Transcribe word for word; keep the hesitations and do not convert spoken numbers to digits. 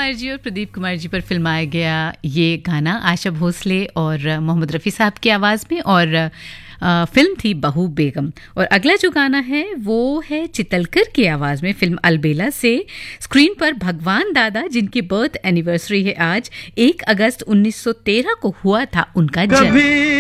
कुमार जी और प्रदीप कुमार जी पर फिल्माया गया ये गाना आशा भोसले और मोहम्मद रफ़ी साहब की आवाज़ में, और आ, फिल्म थी बहू बेगम। और अगला जो गाना है वो है चितलकर की आवाज़ में, फिल्म अलबेला से। स्क्रीन पर भगवान दादा, जिनकी बर्थ एनिवर्सरी है आज, एक अगस्त उन्नीस सौ तेरह को हुआ था उनका जन्म।